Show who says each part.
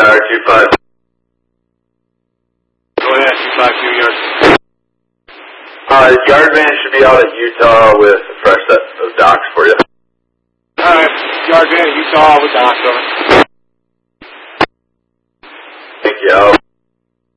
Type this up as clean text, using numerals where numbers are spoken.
Speaker 1: Yard 25.
Speaker 2: Go ahead, 252 yards.
Speaker 1: Yard van should be out at Utah with a fresh set of docks for you.
Speaker 2: Alright, Yard van at Utah with docks, over.
Speaker 1: Thank you.